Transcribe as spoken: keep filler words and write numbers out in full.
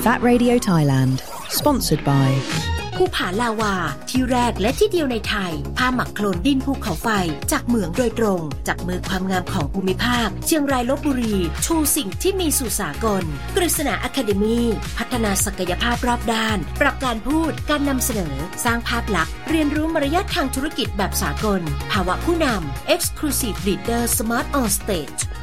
That Radio Thailand Sponsored by ภูผาลาวาที่แรกและที่เดียวในไทยผ้าหมักโคลนดินภูเขาไฟจากเหมืองโดยตรงจับมือความงามของภูมิภาคเชียงรายลพบุรีชูสิ่งที่มีสู่สากลกฤษณาอะคาเดมีพัฒนาศักยภาพรอบด้านปรับการพูดการนำเสนอสร้างภาพลักษณ์เรียนรู้มารยาททางธุรกิจแบบสากลภาวะผู้นำ Exclusive Leader Smart on Stage